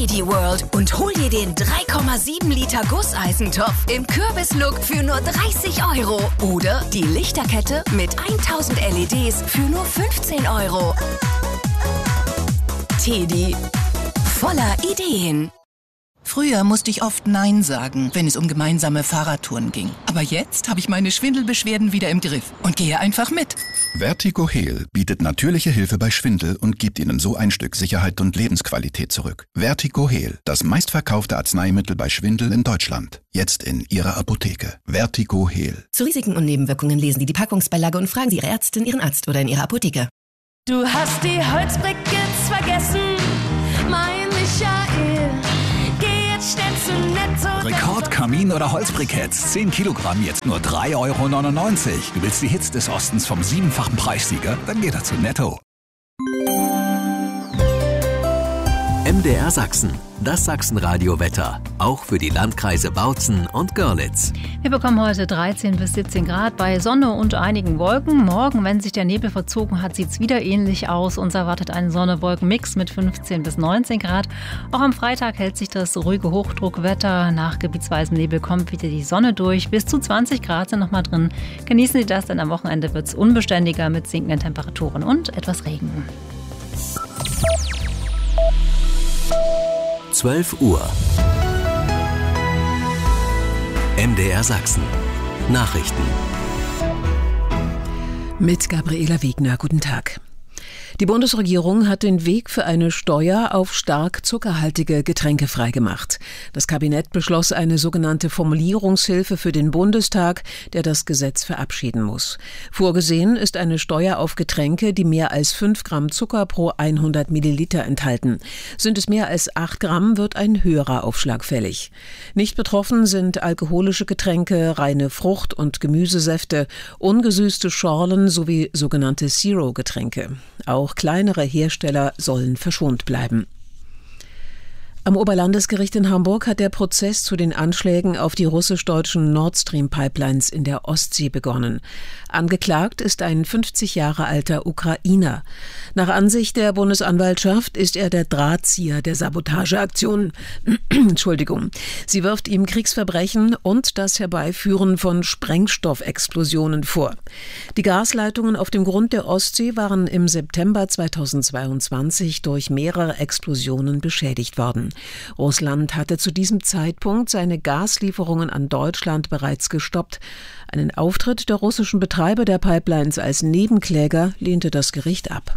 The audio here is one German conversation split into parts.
TD World und hol dir den 3,7 Liter Gusseisentopf im Kürbislook für nur 30 Euro. Oder die Lichterkette mit 1000 LEDs für nur 15 Euro. TD. Voller Ideen. Früher musste ich oft Nein sagen, wenn es um gemeinsame Fahrradtouren ging. Aber jetzt habe ich meine Schwindelbeschwerden wieder im Griff und gehe einfach mit. Vertigo Heal bietet natürliche Hilfe bei Schwindel und gibt Ihnen so ein Stück Sicherheit und Lebensqualität zurück. Vertigo Heal, das meistverkaufte Arzneimittel bei Schwindel in Deutschland. Jetzt in Ihrer Apotheke. Vertigo Heal. Zu Risiken und Nebenwirkungen lesen Sie die Packungsbeilage und fragen Sie Ihre Ärztin, Ihren Arzt oder in Ihrer Apotheke. Du hast die Holzbriketts vergessen, mein Michael. Geh jetzt schnell zu Netto. Rekordkamin oder Holzbriketts. 10 Kilogramm, jetzt nur 3,99 Euro. Du willst die Hits des Ostens vom 7-fachen Preissieger? Dann geh doch zu Netto. MDR Sachsen, das Sachsenradio-Wetter, auch für die Landkreise Bautzen und Görlitz. Wir bekommen heute 13 bis 17 Grad bei Sonne und einigen Wolken. Morgen, wenn sich der Nebel verzogen hat, sieht es wieder ähnlich aus. Uns erwartet ein Sonne-Wolken-Mix mit 15 bis 19 Grad. Auch am Freitag hält sich das ruhige Hochdruckwetter. Nach gebietsweisem Nebel kommt wieder die Sonne durch. Bis zu 20 Grad sind noch mal drin. Genießen Sie das, denn am Wochenende wird es unbeständiger mit sinkenden Temperaturen und etwas Regen. 12 Uhr. MDR Sachsen. Nachrichten. Mit Gabriela Wegner. Guten Tag. Die Bundesregierung hat den Weg für eine Steuer auf stark zuckerhaltige Getränke freigemacht. Das Kabinett beschloss eine sogenannte Formulierungshilfe für den Bundestag, der das Gesetz verabschieden muss. Vorgesehen ist eine Steuer auf Getränke, die mehr als 5 Gramm Zucker pro 100 Milliliter enthalten. Sind es mehr als 8 Gramm, wird ein höherer Aufschlag fällig. Nicht betroffen sind alkoholische Getränke, reine Frucht- und Gemüsesäfte, ungesüßte Schorlen sowie sogenannte Zero-Getränke. Auch kleinere Hersteller sollen verschont bleiben. Am Oberlandesgericht in Hamburg hat der Prozess zu den Anschlägen auf die russisch-deutschen Nord Stream-Pipelines in der Ostsee begonnen. Angeklagt ist ein 50 Jahre alter Ukrainer. Nach Ansicht der Bundesanwaltschaft ist er der Drahtzieher der Sabotageaktion. Entschuldigung. Sie wirft ihm Kriegsverbrechen und das Herbeiführen von Sprengstoffexplosionen vor. Die Gasleitungen auf dem Grund der Ostsee waren im September 2022 durch mehrere Explosionen beschädigt worden. Russland hatte zu diesem Zeitpunkt seine Gaslieferungen an Deutschland bereits gestoppt. Einen Auftritt der russischen Betreiber der Pipelines als Nebenkläger lehnte das Gericht ab.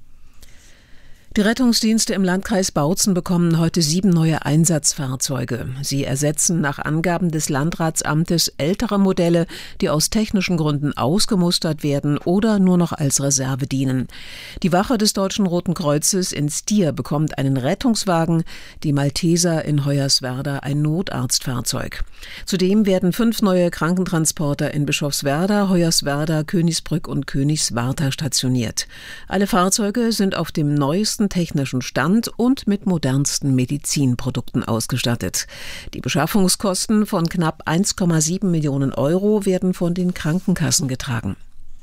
Die Rettungsdienste im Landkreis Bautzen bekommen heute 7 neue Einsatzfahrzeuge. Sie ersetzen nach Angaben des Landratsamtes ältere Modelle, die aus technischen Gründen ausgemustert werden oder nur noch als Reserve dienen. Die Wache des Deutschen Roten Kreuzes in Stier bekommt einen Rettungswagen, die Malteser in Hoyerswerda ein Notarztfahrzeug. Zudem werden 5 neue Krankentransporter in Bischofswerda, Hoyerswerda, Königsbrück und Königswartha stationiert. Alle Fahrzeuge sind auf dem neuesten technischen Stand und mit modernsten Medizinprodukten ausgestattet. Die Beschaffungskosten von knapp 1,7 Millionen Euro werden von den Krankenkassen getragen.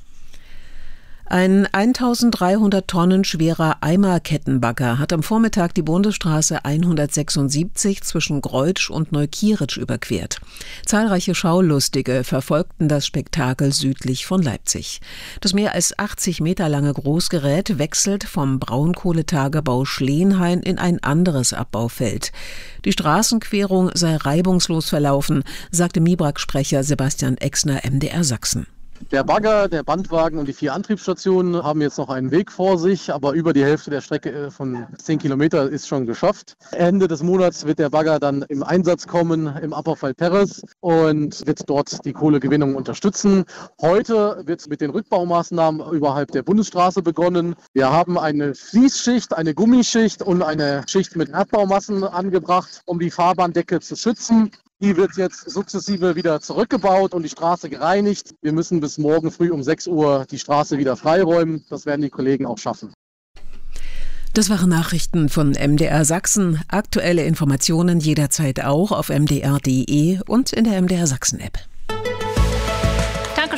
Ein 1300 Tonnen schwerer Eimerkettenbagger hat am Vormittag die Bundesstraße 176 zwischen Greutsch und Neukieritsch überquert. Zahlreiche Schaulustige verfolgten das Spektakel südlich von Leipzig. Das mehr als 80 Meter lange Großgerät wechselt vom Braunkohletagebau Schleenhain in ein anderes Abbaufeld. Die Straßenquerung sei reibungslos verlaufen, sagte MIBRAG-Sprecher Sebastian Exner, MDR Sachsen. Der Bagger, der Bandwagen und die 4 Antriebsstationen haben jetzt noch einen Weg vor sich, aber über die Hälfte der Strecke von 10 Kilometer ist schon geschafft. Ende des Monats wird der Bagger dann im Einsatz kommen im Abbaufeld Perres und wird dort die Kohlegewinnung unterstützen. Heute wird mit den Rückbaumaßnahmen überhalb der Bundesstraße begonnen. Wir haben eine Fließschicht, eine Gummischicht und eine Schicht mit Erdbaumassen angebracht, um die Fahrbahndecke zu schützen. Die wird jetzt sukzessive wieder zurückgebaut und die Straße gereinigt. Wir müssen bis morgen früh um 6 Uhr die Straße wieder freiräumen. Das werden die Kollegen auch schaffen. Das waren Nachrichten von MDR Sachsen. Aktuelle Informationen jederzeit auch auf mdr.de und in der MDR Sachsen App.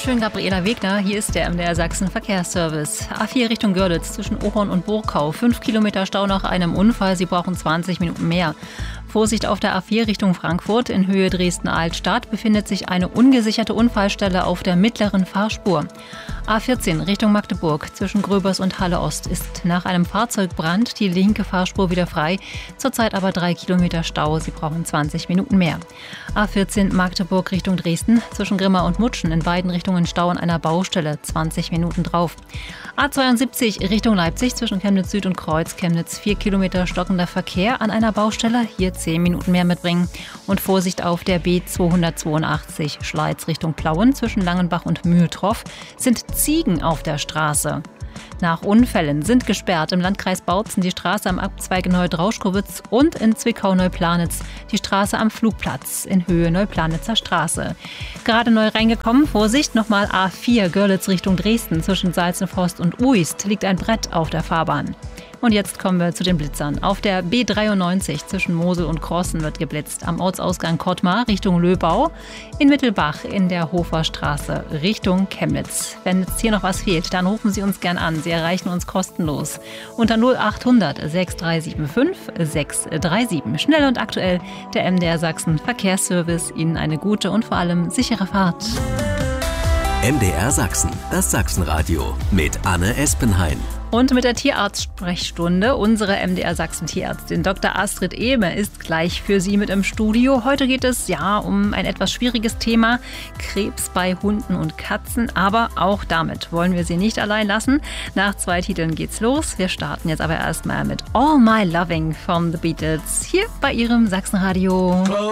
Wunderschön, Gabriela Wegner. Hier ist der MDR Sachsen Verkehrsservice. A4 Richtung Görlitz zwischen Ochorn und Burgkau. 5 Kilometer Stau nach einem Unfall. Sie brauchen 20 Minuten mehr. Vorsicht auf der A4 Richtung Frankfurt. In Höhe Dresden-Altstadt befindet sich eine ungesicherte Unfallstelle auf der mittleren Fahrspur. A14 Richtung Magdeburg zwischen Gröbers und Halle Ost ist nach einem Fahrzeugbrand die linke Fahrspur wieder frei. Zurzeit aber 3 Kilometer Stau. Sie brauchen 20 Minuten mehr. A14 Magdeburg Richtung Dresden zwischen Grimma und Mutschen in beiden Richtungen Stau an einer Baustelle. 20 Minuten drauf. A72 Richtung Leipzig zwischen Chemnitz Süd und Kreuz Chemnitz 4 Kilometer stockender Verkehr an einer Baustelle. Hier 10 Minuten mehr mitbringen. Und Vorsicht auf der B282 Schleiz Richtung Plauen zwischen Langenbach und Mühltroff sind Ziegen auf der Straße. Nach Unfällen sind gesperrt im Landkreis Bautzen die Straße am Abzweig Neudrauschkowitz und in Zwickau-Neuplanitz die Straße am Flugplatz in Höhe Neuplanitzer Straße. Gerade neu reingekommen, Vorsicht, nochmal A4 Görlitz Richtung Dresden zwischen Salzenforst und Uist liegt ein Brett auf der Fahrbahn. Und jetzt kommen wir zu den Blitzern. Auf der B93 zwischen Mosel und Crossen wird geblitzt. Am Ortsausgang Kottmar Richtung Löbau. In Mittelbach in der Hoferstraße Richtung Chemnitz. Wenn jetzt hier noch was fehlt, dann rufen Sie uns gern an. Sie erreichen uns kostenlos. Unter 0800 6375 637. Schnell und aktuell der MDR Sachsen Verkehrsservice. Ihnen eine gute und vor allem sichere Fahrt. MDR Sachsen, das Sachsenradio mit Anne Espenhain. Und mit der Tierarzt-Sprechstunde. Unsere MDR Sachsen-Tierärztin Dr. Astrid Ehme ist gleich für Sie mit im Studio. Heute geht es um ein etwas schwieriges Thema, Krebs bei Hunden und Katzen. Aber auch damit wollen wir Sie nicht allein lassen. Nach 2 Titeln geht's los. Wir starten jetzt aber erstmal mit All My Loving von The Beatles hier bei Ihrem Sachsenradio.